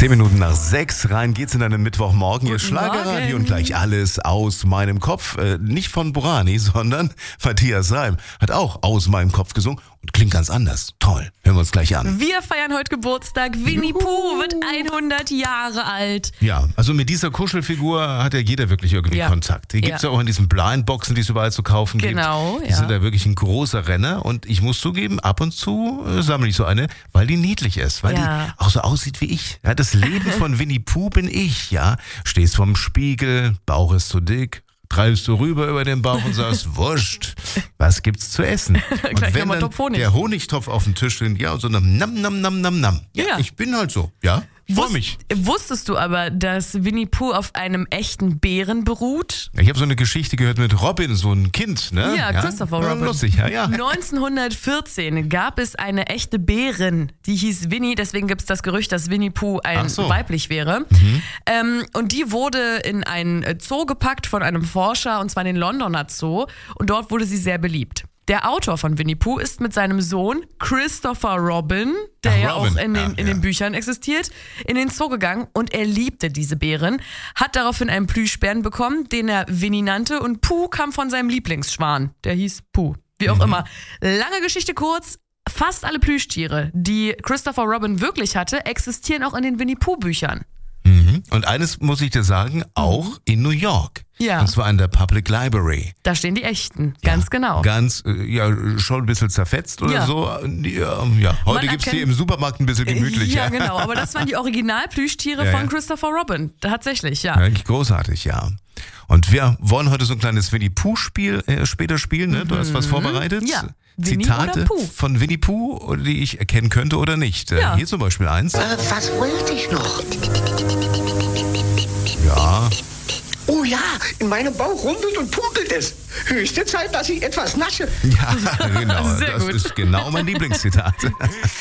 6:10 rein geht's in einen Mittwochmorgen. Ihr Schlagerradio und gleich alles aus meinem Kopf. Nicht von Burani, sondern Matthias Reim hat auch aus meinem Kopf gesungen und klingt ganz anders. Toll. Hören wir uns gleich an. Wir feiern heute Geburtstag. Winnie Pooh wird 100 Jahre alt. Ja, also mit dieser Kuschelfigur hat ja jeder wirklich irgendwie Kontakt. Die gibt's ja auch in diesen Blindboxen, die es überall zu kaufen gibt. Genau, Die sind ja wirklich ein großer Renner und ich muss zugeben, ab und zu sammle ich so eine, weil die niedlich ist, weil die auch so aussieht wie ich. Ja, das Leben von Winnie Pooh bin ich, ja. Stehst vorm Spiegel, Bauch ist zu dick, treibst du rüber über den Bauch und sagst, wurscht, was gibt's zu essen? Und wenn dann der Honigtopf auf dem Tisch steht, ja, so nam, nam, nam, nam, nam. Ja, ich bin halt so, ja. Freue mich. Wusstest du aber, dass Winnie Pooh auf einem echten Bären beruht? Ich habe so eine Geschichte gehört mit Robin, so ein Kind, ne? Ja, Christopher Robin. Lustig, ja. 1914 gab es eine echte Bärin, die hieß Winnie, deswegen gibt es das Gerücht, dass Winnie Pooh weiblich wäre. Und die wurde in einen Zoo gepackt von einem Forscher, und zwar den Londoner Zoo, und dort wurde sie sehr beliebt. Der Autor von Winnie Pooh ist mit seinem Sohn Christopher Robin, der auch in den Büchern existiert, in den Zoo gegangen und er liebte diese Bären, hat daraufhin einen Plüschbären bekommen, den er Winnie nannte, und Pooh kam von seinem Lieblingsschwan, der hieß Pooh, wie auch immer. Lange Geschichte kurz, fast alle Plüschtiere, die Christopher Robin wirklich hatte, existieren auch in den Winnie Pooh Büchern. Und eines muss ich dir sagen, auch in New York. Ja. Und zwar in der Public Library. Da stehen die echten, ganz genau. Ganz, schon ein bisschen zerfetzt oder so. Ja, heute gibt es die im Supermarkt ein bisschen gemütlicher. Ja, genau, aber das waren die Original-Plüschtiere von Christopher Robin. Tatsächlich, ja. Eigentlich großartig, ja. Und wir wollen heute so ein kleines Winnie-Pooh-Spiel später spielen. Ne? Du hast was vorbereitet? Ja. Zitate von Winnie Pooh, die ich erkennen könnte oder nicht. Hier zum Beispiel eins. Was wollte ich noch? Ja. Oh ja, in meinem Bauch rumpelt und pumpelt es. Höchste Zeit, dass ich etwas nasche. Ja, genau. Das ist genau mein Lieblingszitat.